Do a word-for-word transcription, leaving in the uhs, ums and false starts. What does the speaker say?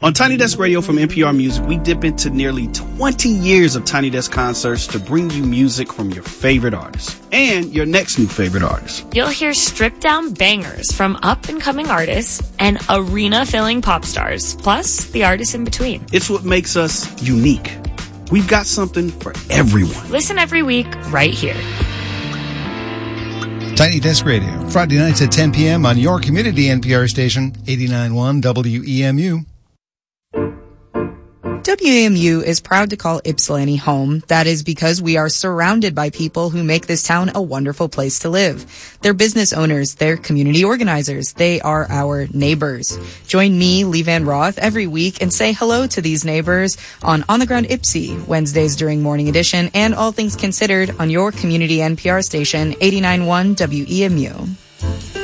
On Tiny Desk Radio from N P R Music, we dip into nearly twenty years of Tiny Desk concerts to bring you music from your favorite artists and your next new favorite artist. You'll hear stripped-down bangers from up-and-coming artists and arena-filling pop stars, plus the artists in between. It's what makes us unique. We've got something for everyone. Listen every week right here. Tiny Desk Radio, Friday nights at ten p.m. on your community N P R station, eighty-nine point one W E M U. W E M U is proud to call Ypsilanti home. That is because we are surrounded by people who make this town a wonderful place to live. They're business owners. They're community organizers. They are our neighbors. Join me, Lee Van Roth, every week and say hello to these neighbors on On the Ground Ypsi, Wednesdays during Morning Edition, and All Things Considered on your community N P R station, eighty-nine point one W E M U.